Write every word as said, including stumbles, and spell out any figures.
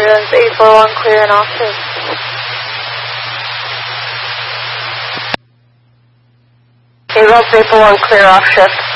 That's eight four one, clear and off shift. Hey, Rolls eight four one, clear off shift.